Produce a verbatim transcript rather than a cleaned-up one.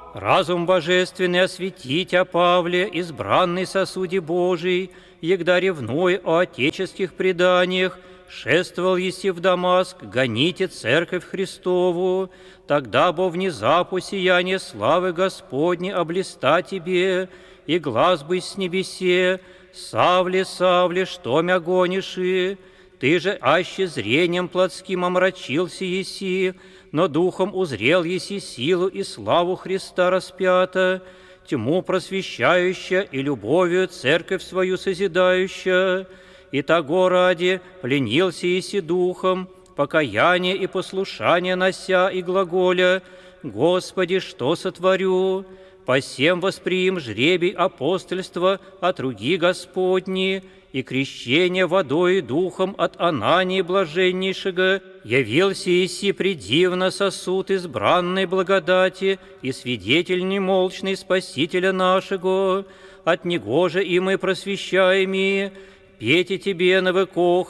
Разум божественный осветить о Павле, избранный сосуде Божий, егда ревной о отеческих преданиях, шествовал еси в Дамаск, гоните церковь Христову, тогда бо внезапу сияние славы Господней облиста тебе, и глаз бы с небесе, Савле, Савле, что мя гонишь и? Ты же аще зрением плотским омрачился еси, но духом узрел еси силу и славу Христа распята, тьму просвещающая и любовью церковь свою созидающая, и того ради пленился еси духом, покаяние и послушание нося и глаголя: «Господи, что сотворю?» Посем восприим жребий апостольства от руки Господни, и крещение водой и духом от Анании блаженнейшего, явился еси предивно сосуд избранной благодати и свидетель немолчный Спасителя нашего, от него же и мы просвещаемые, пейте тебе на векох